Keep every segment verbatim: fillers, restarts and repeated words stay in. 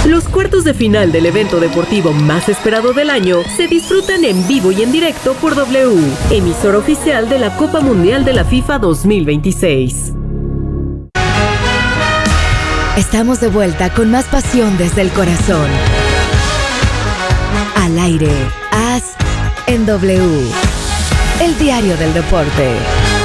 Los cuartos de final del evento deportivo más esperado del año se disfrutan en vivo y en directo por W, emisora oficial de la Copa Mundial de la FIFA dos mil veintiséis. Estamos de vuelta con más pasión desde el corazón. Al aire, As en W, el diario del deporte.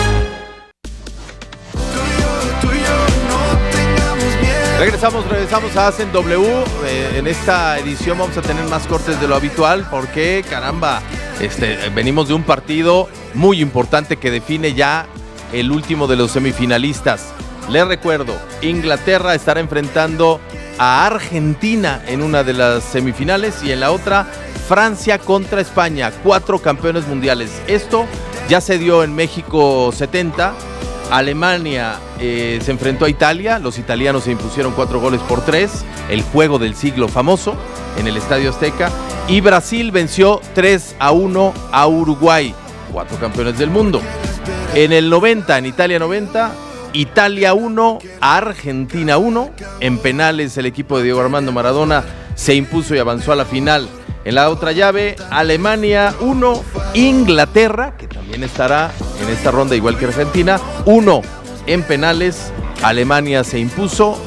Regresamos, regresamos a As en W. Eh, en esta edición vamos a tener más cortes de lo habitual porque, caramba, este, venimos de un partido muy importante que define ya el último de los semifinalistas. Les recuerdo, Inglaterra estará enfrentando a Argentina en una de las semifinales y en la otra, Francia contra España, cuatro campeones mundiales. Esto ya se dio en México setenta. Alemania eh, se enfrentó a Italia, los italianos se impusieron cuatro goles por tres, el juego del siglo famoso en el Estadio Azteca, y Brasil venció tres a uno a Uruguay, cuatro campeones del mundo. En el noventa, en Italia noventa, Italia uno, Argentina uno, en penales el equipo de Diego Armando Maradona se impuso y avanzó a la final. En la otra llave, Alemania uno, Inglaterra, que también estará en esta ronda igual que Argentina, uno en penales. Alemania se impuso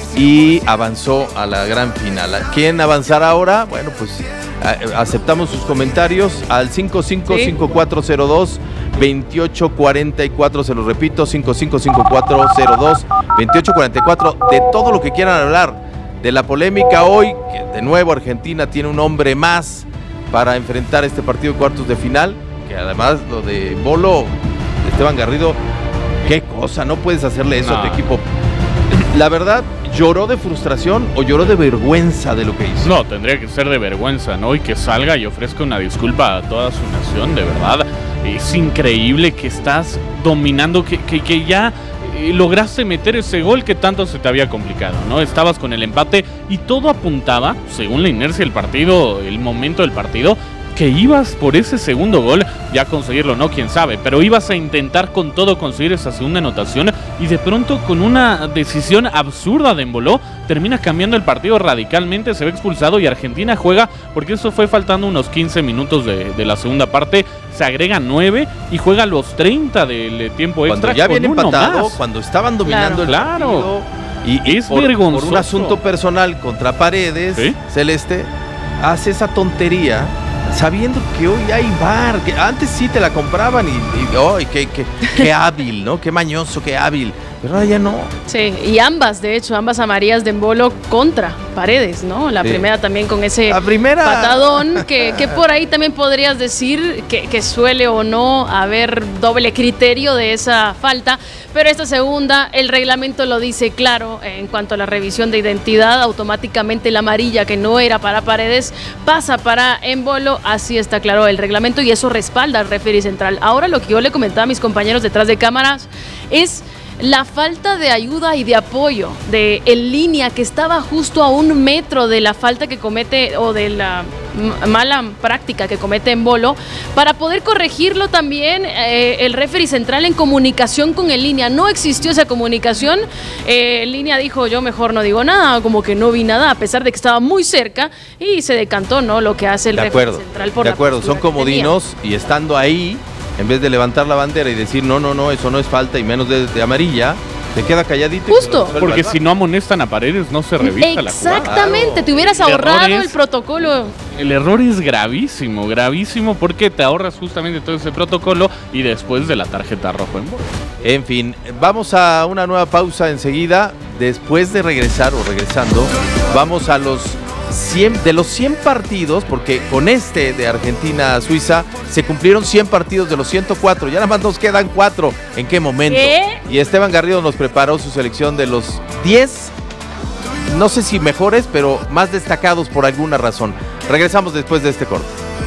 y avanzó a la gran final. ¿Quién avanzará ahora? Bueno, pues aceptamos sus comentarios al cinco cinco cinco cuatro cero dos dos ocho cuatro cuatro, se los repito, cinco cinco cinco cuatro cero dos dos ocho cuatro cuatro, de todo lo que quieran hablar. De la polémica hoy, que de nuevo Argentina tiene un hombre más para enfrentar este partido de cuartos de final, que además lo de Bolo, Esteban Garrido, qué cosa, no puedes hacerle eso no. a tu equipo. La verdad, ¿lloró de frustración o lloró de vergüenza de lo que hizo? No, tendría que ser de vergüenza, ¿no? Y que salga y ofrezca una disculpa a toda su nación, de verdad. Es increíble que estás dominando, que, que, que ya... lograste meter ese gol que tanto se te había complicado, ¿no? Estabas con el empate y todo apuntaba, según la inercia del partido, el momento del partido, que ibas por ese segundo gol, ya conseguirlo, ¿no? Quién sabe, pero ibas a intentar con todo conseguir esa segunda anotación y de pronto con una decisión absurda de Embolo, termina cambiando el partido radicalmente, se ve expulsado y Argentina juega, porque eso fue faltando unos quince minutos de, de la segunda parte, se agrega nueve y juega los treinta del tiempo extra. Cuando ya con viene uno empatado, más. Cuando estaban dominando claro, el claro. partido y, y es por, vergonzoso. por un asunto personal contra Paredes, ¿sí? Celeste, hace esa tontería sabiendo que hoy hay V A R, que antes sí te la compraban y, y oh, qué, qué, qué hábil, ¿no? Qué mañoso, qué hábil. Pero ahora ya no. Sí, y ambas, de hecho, ambas amarillas de Embolo contra Paredes, ¿no? La sí. primera también con ese la primera... patadón, que, que por ahí también podrías decir que, que suele o no haber doble criterio de esa falta, pero esta segunda, el reglamento lo dice claro, en cuanto a la revisión de identidad, automáticamente la amarilla que no era para Paredes pasa para Embolo, así está claro el reglamento y eso respalda al referee central. Ahora lo que yo le comentaba a mis compañeros detrás de cámaras es la falta de ayuda y de apoyo de el línea que estaba justo a un metro de la falta que comete o de la m- mala práctica que comete Embolo para poder corregirlo también eh, el referee central en comunicación con el línea. No existió esa comunicación, eh, el línea dijo yo mejor no digo nada, como que no vi nada a pesar de que estaba muy cerca y se decantó, ¿no? Lo que hace el de referee acuerdo, central por de la acuerdo, son comodinos y estando ahí, en vez de levantar la bandera y decir no, no, no, eso no es falta y menos de, de amarilla, te queda calladito. Justo. Y porque si no amonestan a Paredes no se revisa la jugada. Exactamente, Claro. te hubieras El ahorrado error es- el protocolo. El error es gravísimo, gravísimo porque te ahorras justamente todo ese protocolo y después de la tarjeta roja en bola. En fin, vamos a una nueva pausa enseguida. Después de regresar o regresando, vamos a los cien, de los cien partidos, porque con este de Argentina-Suiza se cumplieron cien partidos de los ciento cuatro, ya nada más nos quedan cuatro. ¿En qué momento? ¿Qué? Y Esteban Garrido nos preparó su selección de los diez, no sé si mejores, pero más destacados por alguna razón. Regresamos después de este corte.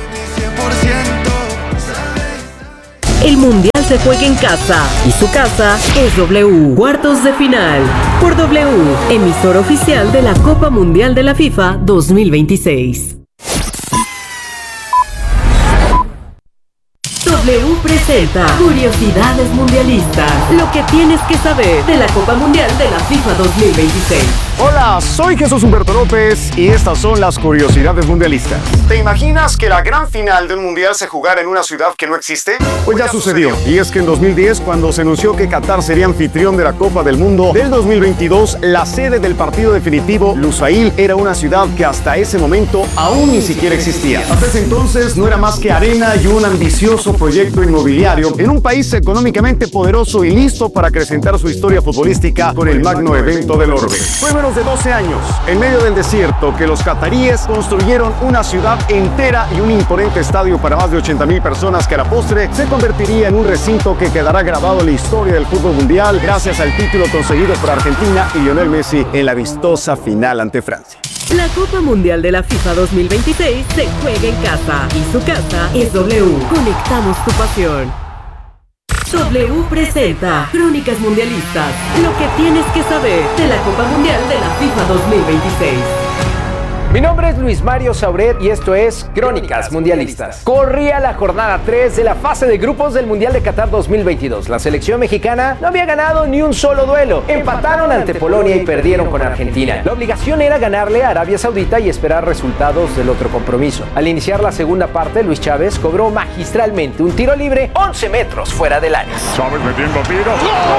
El Mundial se juega en casa y su casa es W. Cuartos de final por W, emisora oficial de la Copa Mundial de la FIFA dos mil veintiséis. W presenta Curiosidades Mundialistas. Lo que tienes que saber de la Copa Mundial de la FIFA dos mil veintiséis. Hola, soy Jesús Humberto López y estas son las Curiosidades Mundialistas. ¿Te imaginas que la gran final de un mundial se jugara en una ciudad que no existe? Pues ya sucedió. Y es que en dos mil diez, cuando se anunció que Qatar sería anfitrión de la Copa del Mundo del dos mil veintidós, la sede del partido definitivo, Lusail, era una ciudad que hasta ese momento aún ni siquiera existía. Hasta ese entonces no era más que arena y un ambicioso proyecto inmobiliario en un país económicamente poderoso y listo para acrecentar su historia futbolística con el magno evento del orbe. Fue menos de doce años, en medio del desierto, que los cataríes construyeron una ciudad entera y un imponente estadio para más de ochenta mil personas que a la postre se convertiría en un recinto que quedará grabado en la historia del fútbol mundial gracias al título conseguido por Argentina y Lionel Messi en la vistosa final ante Francia. La Copa Mundial de la FIFA dos mil veintiséis se juega en casa y su casa es W. Conectamos tu pasión. W presenta Crónicas Mundialistas. Lo que tienes que saber de la Copa Mundial de la FIFA dos mil veintiséis. Mi nombre es Luis Mario Sauret y esto es Crónicas Mundialistas. Corría la jornada tres de la fase de grupos del Mundial de Qatar dos mil veintidós. La selección mexicana no había ganado ni un solo duelo. Empataron ante Polonia y perdieron con Argentina. La obligación era ganarle a Arabia Saudita y esperar resultados del otro compromiso. Al iniciar la segunda parte, Luis Chávez cobró magistralmente un tiro libre once metros fuera del área. Chávez metiendo tiros.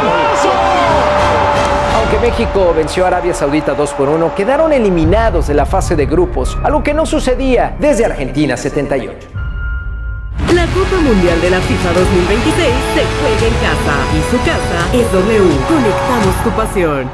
Aunque México venció a Arabia Saudita dos por uno, quedaron eliminados de la fase de grupos, algo que no sucedía desde Argentina setenta y ocho. La Copa Mundial de la FIFA dos mil veintiséis se juega en casa y su casa es W. Conectamos tu pasión.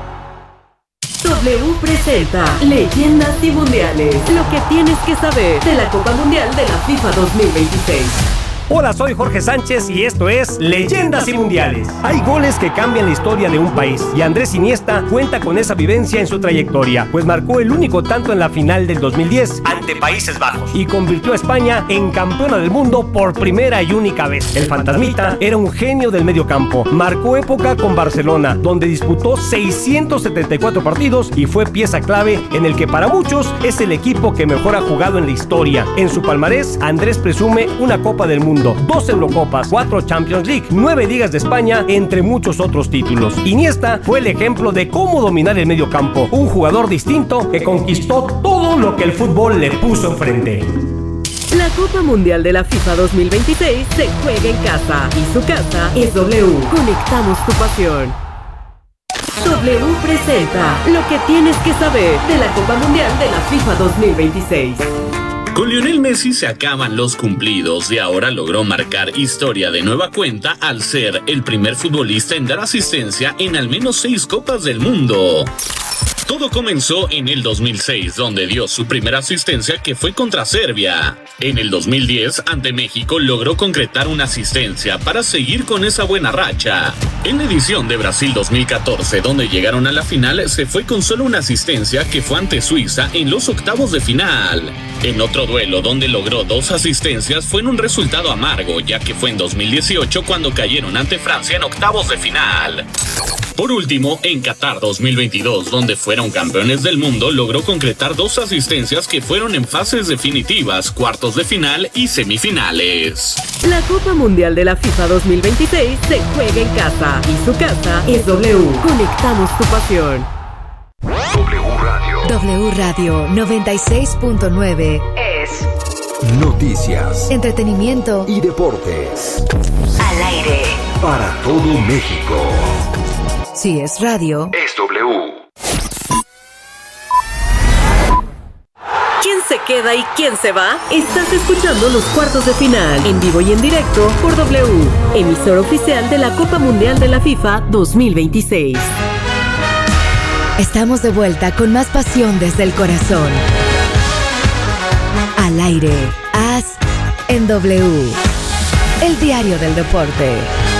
W presenta Leyendas y Mundiales. Lo que tienes que saber de la Copa Mundial de la FIFA dos mil veintiséis. Hola, soy Jorge Sánchez y esto es Leyendas y Mundiales. Hay goles que cambian la historia de un país y Andrés Iniesta cuenta con esa vivencia en su trayectoria, pues marcó el único tanto en la final del dos mil diez ante Países Bajos y convirtió a España en campeona del mundo por primera y única vez. El fantasmita era un genio del mediocampo, marcó época con Barcelona, donde disputó seiscientos setenta y cuatro partidos y fue pieza clave en el que para muchos es el equipo que mejor ha jugado en la historia. En su palmarés, Andrés presume una Copa del Mundo, dos Eurocopas, cuatro Champions League, nueve Ligas de España, entre muchos otros títulos. Iniesta fue el ejemplo de cómo dominar el medio campo, un jugador distinto que conquistó todo lo que el fútbol le puso enfrente. La Copa Mundial de la FIFA dos mil veintiséis se juega en casa y su casa es W. Conectamos tu pasión. W presenta Lo que tienes que saber de la Copa Mundial de la FIFA dos mil veintiséis. Con Lionel Messi se acaban los cumplidos y ahora logró marcar historia de nueva cuenta al ser el primer futbolista en dar asistencia en al menos seis Copas del Mundo. Todo comenzó en el dos mil seis, donde dio su primera asistencia, que fue contra Serbia. En el dos mil diez, ante México, logró concretar una asistencia para seguir con esa buena racha. En la edición de Brasil dos mil catorce, donde llegaron a la final, se fue con solo una asistencia, que fue ante Suiza en los octavos de final. En otro duelo, donde logró dos asistencias, fue en un resultado amargo, ya que fue en dos mil dieciocho cuando cayeron ante Francia en octavos de final. Por último, en Qatar dos mil veintidós, donde fueron campeones del mundo, logró concretar dos asistencias que fueron en fases definitivas, cuartos de final y semifinales. La Copa Mundial de la FIFA dos mil veintiséis se juega en casa y su casa es W. Conectamos tu pasión. W Radio. W Radio noventa y seis punto nueve es Noticias, entretenimiento y deportes. Al aire. Para todo México. Si es radio, es W. ¿Quién se queda y quién se va? Estás escuchando los cuartos de final, en vivo y en directo por W, emisor oficial de la Copa Mundial de la FIFA dos mil veintiséis. Estamos de vuelta con más pasión desde el corazón. Al aire, A S en W, el diario del deporte.